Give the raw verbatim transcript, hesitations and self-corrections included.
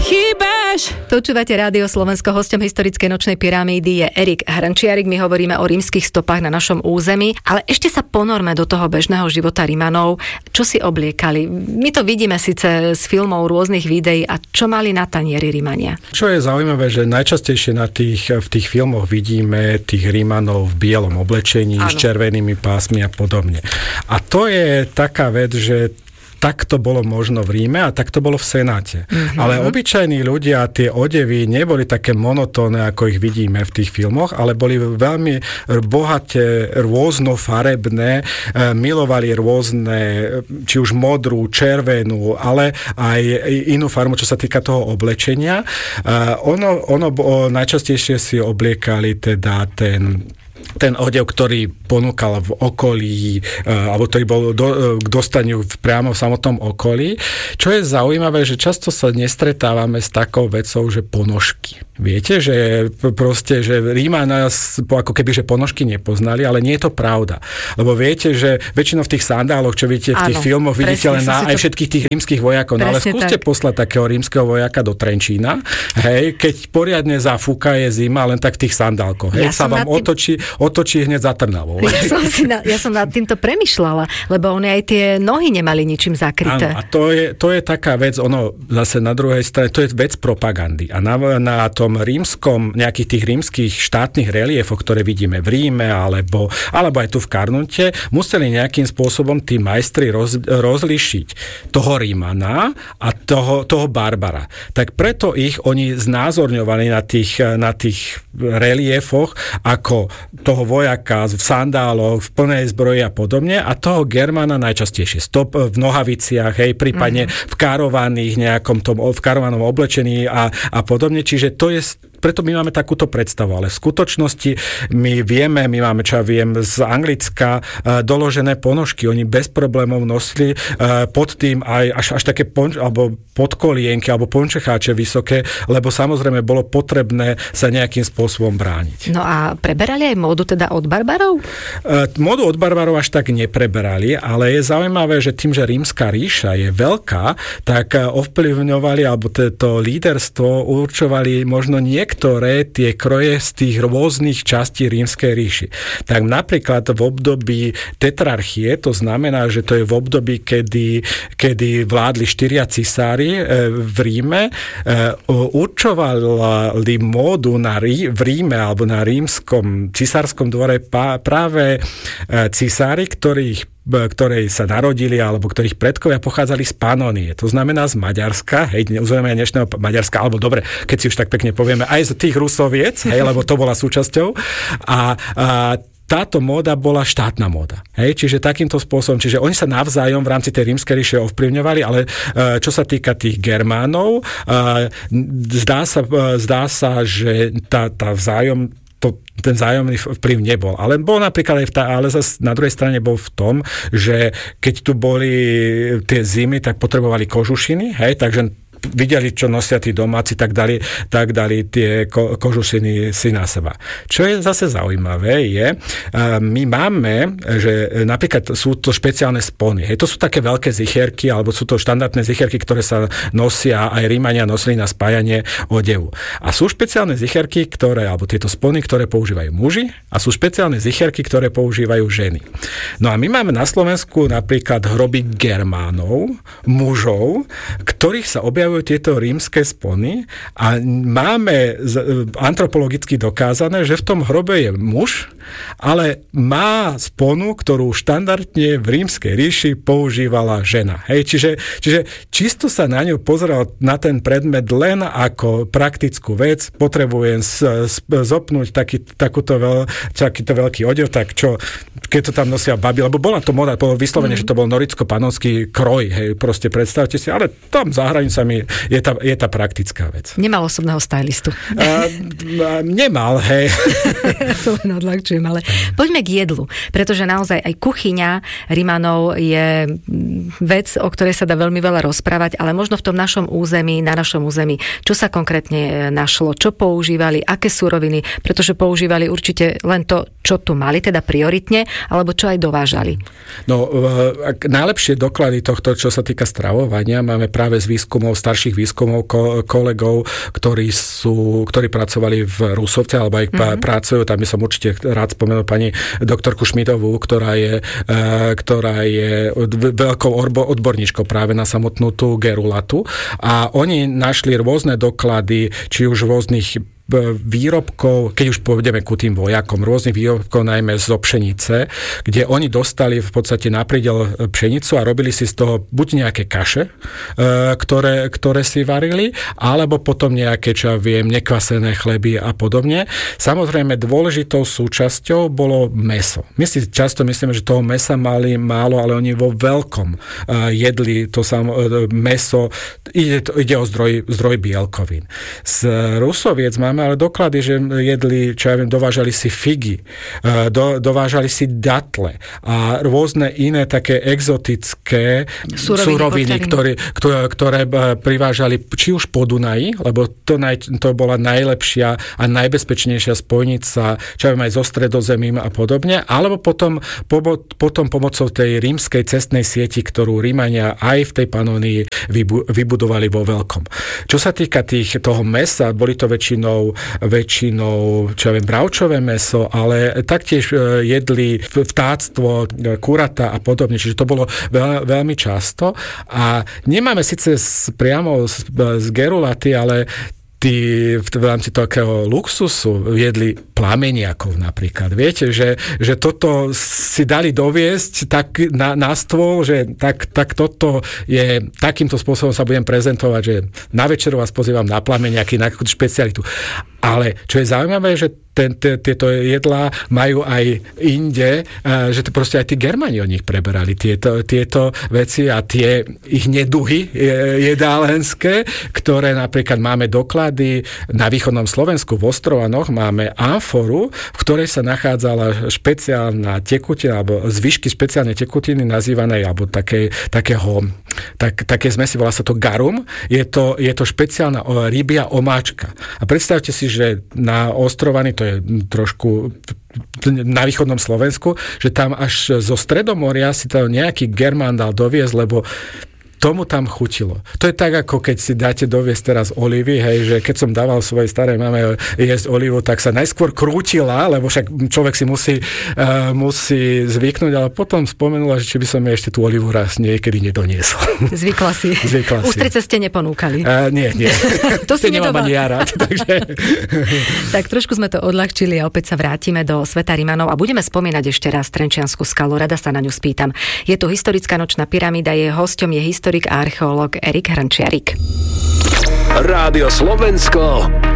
chýbaš. Počúvate Rádio Slovensko, hosťom historickej nočnej pyramídy je Erik Hrnčiarik. My hovoríme o rímskych stopách na našom území, ale ešte sa ponorme do toho bežného života Rimanov. Čo si obliekali? My to vidíme síce z filmov, rôznych videí, a čo mali na tanieri Rimania? Čo je zaujímavé, že najčastejšie na tých, v tých filmoch vidíme tých Rimanov v bielom oblečení, ano, s červenými pásmi a podobne. A to je taká vec, že tak to bolo možno v Ríme a tak to bolo v Senáte. Mm-hmm. Ale obyčajní ľudia, tie odevy neboli také monotónne, ako ich vidíme v tých filmoch, ale boli veľmi bohaté, rôznofarebné, milovali rôzne, či už modrú, červenú, ale aj inú farmu, čo sa týka toho oblečenia. Ono, ono najčastejšie si obliekali teda ten ten odev, ktorý ponúkal v okolí, alebo ktorý bol do, k dostaniu priamo v samotnom okolí. Čo je zaujímavé, že často sa nestretávame s takou vecou, že ponožky. Viete, že proste, že Ríma nás ako keby, že ponožky nepoznali, ale nie je to pravda. Lebo viete, že väčšinou v tých sandáloch, čo vidíte v tých Áno, filmoch, vidíte len na aj to... všetkých tých rímskych vojakov. No ale skúste tak poslať takého rímskeho vojaka do Trenčína, hej, keď poriadne zafúka, je zima, len tak v tých sandálkoch. Hej, ja sa vám tým... otočí otočí hneď za Trnavou. Ja som, si na, ja som nad týmto premyšľala, lebo oni aj tie nohy nemali ničím zakryté. Áno, a to je, to je taká vec, ono zase na druhej strane, to je vec propagandy. A na, na tom rímskom, nejakých tých rímskych štátnych reliefoch, ktoré vidíme v Ríme, alebo, alebo aj tu v Karnunte, museli nejakým spôsobom tí majstri roz, rozlišiť toho Rímana a toho, toho Barbara. Tak preto ich oni znázorňovali na tých, na tých reliefoch ako toho vojaka v sandáloch, v plnej zbroji a podobne, a toho Germana najčastejšie stop v nohaviciach, hej, prípadne mm-hmm. v karovaných nejakom tom, v karovanom oblečení a, a podobne. Čiže to je, preto my máme takúto predstavu, ale v skutočnosti my vieme, my máme, čo ja viem, z Anglicka uh, doložené ponožky. Oni bez problémov nosili uh, pod tým aj až, až také ponč, alebo podkolienky, alebo pončecháče vysoké, lebo samozrejme bolo potrebné sa nejakým spôsobom brániť. No a preberali aj módu teda od barbarov? Uh, módu od barbarov až tak nepreberali, ale je zaujímavé, že tým, že Rímska ríša je veľká, tak uh, ovplyvňovali, alebo to líderstvo určovali možno nie ktoré tie kroje z tých rôznych častí Rímskej ríši. Tak napríklad v období tetrarchie, to znamená, že to je v období, kedy, kedy vládli štyria cisári v Ríme, určovali módu na Rí, v Ríme alebo na rímskom cisárskom dvore práve cisári, ktorých ktorej sa narodili, alebo ktorých predkovia pochádzali z Panónie. To znamená z Maďarska, hej, uzveme aj dnešného Maďarska, alebo dobre, keď si už tak pekne povieme, aj z tých Rusoviec, hej, lebo to bola súčasťou. A, a táto móda bola štátna móda. Hej, čiže takýmto spôsobom, čiže oni sa navzájom v rámci tej rímskej ríše ovplyvňovali, ale čo sa týka tých Germánov, zdá sa, zdá sa že tá, tá vzájom to, ten vzájomný vplyv nebol. Ale bol napríklad aj v tá, ale zase na druhej strane bol v tom, že keď tu boli tie zimy, tak potrebovali kožušiny, hej, takže videli, čo nosia tí domáci, tak dali, tak dali tie ko, kožušiny si na seba. Čo je zase zaujímavé, je, my máme, že napríklad sú to špeciálne spony. Hej, to sú také veľké zicherky, alebo sú to štandardné zicherky, ktoré sa nosia, aj Rímania nosili na spájanie odevu. A sú špeciálne zicherky, ktoré, alebo tieto spony, ktoré používajú muži, a sú špeciálne zicherky, ktoré používajú ženy. No a my máme na Slovensku napríklad hroby Germánov, mužov, ktorých sa objavujú tieto rímske spony, a máme antropologicky dokázané, že v tom hrobe je muž, ale má sponu, ktorú štandardne v Rímskej ríši používala žena. Hej, čiže, čiže čisto sa na ňu pozeral na ten predmet len ako praktickú vec, potrebujem zopnúť taký, takúto veľ, takýto veľký odev, tak čo, keď to tam nosia babi, lebo bola to moda, bolo vyslovene, mm. že to bol noricko-panonský kroj, hej, proste predstavte si, ale tam za hranicami je tá, je tá praktická vec. Nemal osobného stylistu. A, a, nemal, hej. To len odľahčujem, ale poďme k jedlu, pretože naozaj aj kuchyňa Rimanov je vec, o ktorej sa dá veľmi veľa rozprávať, ale možno v tom našom území, na našom území, čo sa konkrétne našlo, čo používali, aké suroviny, pretože používali určite len to, čo tu mali, teda prioritne, alebo čo aj dovážali. No, najlepšie doklady tohto, čo sa týka stravovania, máme práve z výskumov starších výskumov ko, kolegov, ktorí sú, ktorí pracovali v Rusovce, alebo aj mm-hmm. pracujú, tam by som určite rád spomenul pani doktorku Šmidovú, ktorá je, ktorá je veľkou odborníčkou práve na samotnú tú gerulatu. A oni našli rôzne doklady, či už rôznych výrobkov, keď už pôjdeme ku tým vojakom, rôznych výrobkov, najmä zo pšenice, kde oni dostali v podstate na prídel pšenicu a robili si z toho buď nejaké kaše, ktoré, ktoré si varili, alebo potom nejaké, čo ja viem, nekvasené chleby a podobne. Samozrejme, dôležitou súčasťou bolo mäso. My si často myslíme, že toho mäsa mali málo, ale oni vo veľkom jedli to samo mäso. Ide, ide o zdroj, zdroj bielkovín. Z Rusoviec máme ale doklady, že jedli, čo ja viem, dovážali si figy, do, dovážali si datle a rôzne iné také exotické suroviny, ktoré, ktoré, ktoré privážali či už po Dunaji, lebo to, naj, to bola najlepšia a najbezpečnejšia spojnica, čo ja viem, aj so Stredozemím a podobne, alebo potom, po, potom pomocou tej rímskej cestnej sieti, ktorú Rímania aj v tej Panónii vybu, vybudovali vo veľkom. Čo sa týka tých, toho mäsa, boli to väčšinou väčšinou, čo ja viem, bravčové mäso, ale taktiež jedli vtáctvo, kurata a podobne, čiže to bolo veľ, veľmi často a nemáme síce priamo z, z gerulaty, ale tí v rámci takého luxusu jedli plameniakov napríklad. Viete, že, že toto si dali doviesť tak na, na stôl, že tak, tak toto je, takýmto spôsobom sa budem prezentovať, že na večeru vás pozývam na plameniaky, na špecialitu. Ale čo je zaujímavé, že ten, t- tieto jedlá majú aj inde, že to proste aj tí Germáni od nich preberali tieto, tieto veci a tie ich neduhy jedálenské, ktoré napríklad máme doklady na východnom Slovensku v Ostrovanoch, máme amforu, v ktorej sa nachádzala špeciálna tekutina, alebo zvyšky špeciálnej tekutiny nazývanej, alebo také, takého, tak, také zmesi, volá sa to garum, je to, je to špeciálna rybia omáčka. A predstavte si, že na Ostrovany, to je trošku na východnom Slovensku, že tam až zo Stredomoria si to nejaký Germán dal doviezť, lebo tomu tam chutilo. To je tak, ako keď si dáte doviesť teraz olivy, hej, že keď som dával svojej starej mame jesť olivu, tak sa najskôr krútila, lebo však človek si musí, uh, musí zvyknúť, ale potom spomenula, že či by som ešte tú olivu raz niekedy nedoniesol. Zvykla si. Zvykla si. Ústrice ste neponúkali. Uh, nie, nie. To si nemám ani ja rád, takže... Tak trošku sme to odľahčili a opäť sa vrátime do sveta Rimanov a budeme spomínať ešte raz Trenčiansku skalu. Rada sa na ňu spýtam. Je tu historická nočná pyramída, jej hosťom je historik a archeológ Erik Hrnčiarik. Rádio Slovensko,